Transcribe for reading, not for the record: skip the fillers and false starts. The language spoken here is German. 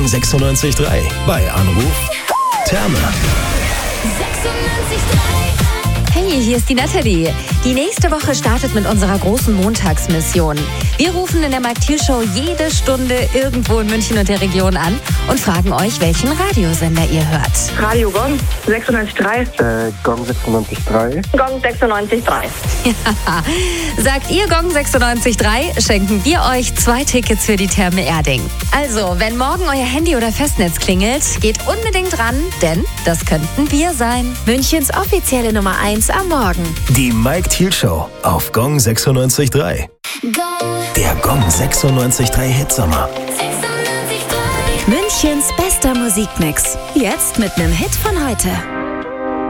Gong 96.3. Bei Anruf Therme. Hey, hier ist die Natalie. Die nächste Woche startet mit unserer großen Montagsmission. Wir rufen in der Mike Thiel Show jede Stunde irgendwo in München und der Region an und fragen euch, welchen Radiosender ihr hört. Radio Gong 96.3. Gong 96.3. Gong 96.3. Ja. Sagt ihr Gong 96.3, schenken wir euch 2 Tickets für die Therme Erding. Also, wenn morgen euer Handy oder Festnetz klingelt, geht unbedingt ran, denn das könnten wir sein. Münchens offizielle Nummer 1 am Morgen. Die Mike Thiel Show auf Gong 96.3. Der Gong 96.3 Hitsommer. Münchens bester Musikmix. Jetzt mit einem Hit von heute.